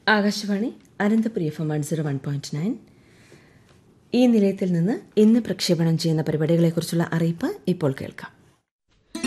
Akashvani Ananthapuri FM 101.9. ഈ നിലയത്തിൽ നിന്ന് ഇന്ന് പ്രക്ഷേപണം ചെയ്യുന്ന പരിപാടികളെക്കുറിച്ചുള്ള അറിയിപ്പ് ഇപ്പോൾ കേൾക്കാം.